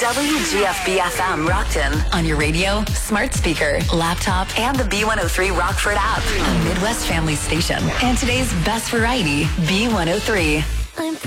WGFB-FM Rockton on your radio, smart speaker, laptop, and the B103 Rockford app. A Midwest Family Station. And today's best variety, B103.